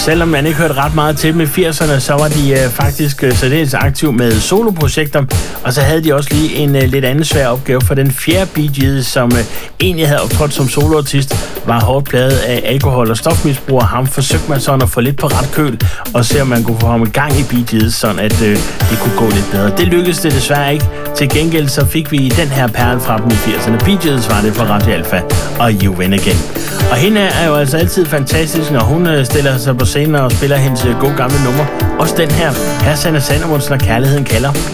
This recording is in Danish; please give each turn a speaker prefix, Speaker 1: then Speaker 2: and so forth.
Speaker 1: Selvom man ikke hørte ret meget til dem i 80'erne, så var de faktisk særdeles aktive med soloprojekter, og så havde de også lige en lidt anden svær opgave, for den fjerde Bee Gees, som egentlig havde optrådt som soloartist, var hårdt plaget af alkohol og stofmisbrug, og ham forsøgte man sådan at få lidt på ret køl, og se om man kunne få ham i gang i Bee Gees, sådan at det kunne gå lidt bedre. Det lykkedes det desværre ikke. Til gengæld så fik vi den her perle fra dem i 80'erne. Bee Gees var det fra Radio Alpha og You Win Again. Og hende er jo altså altid fantastisk, når hun stiller sig på scenen og spiller hendes gode gamle nummer. Også den her. Her Sanne Salomonsen og Kærligheden kalder.